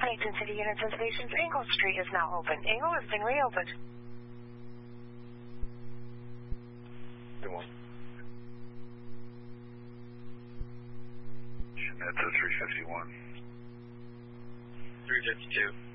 Huntington City Units and Stations, Engle Street is now open. Engle has been reopened. Good one. Schmidt to 351. 352.